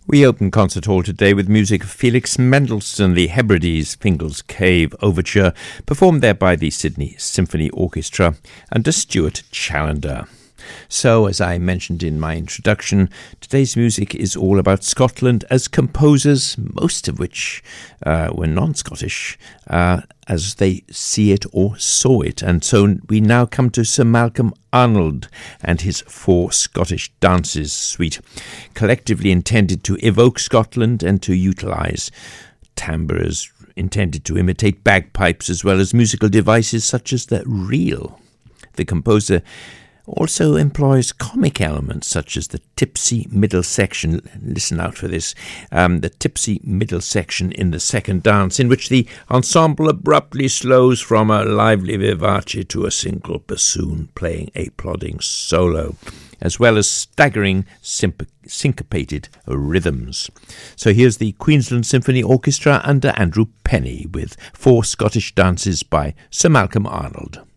We open Concert Hall today with music of Felix Mendelssohn, the Hebrides Fingal's Cave Overture, performed there by the Sydney Symphony Orchestra under Stuart Challender. So, as I mentioned in my introduction, today's music is all about Scotland as composers, most of which were non-Scottish, as they see it or saw it. And so we now come to Sir Malcolm Arnold and his Four Scottish Dances suite, collectively intended to evoke Scotland and to utilise timbres intended to imitate bagpipes, as well as musical devices such as the reel. The composer also employs comic elements such as the tipsy middle section. Listen out for this. The tipsy middle section in the second dance, in which the ensemble abruptly slows from a lively vivace to a single bassoon playing a plodding solo, as well as staggering syncopated rhythms. So here's the Queensland Symphony Orchestra under Andrew Penny with Four Scottish Dances by Sir Malcolm Arnold.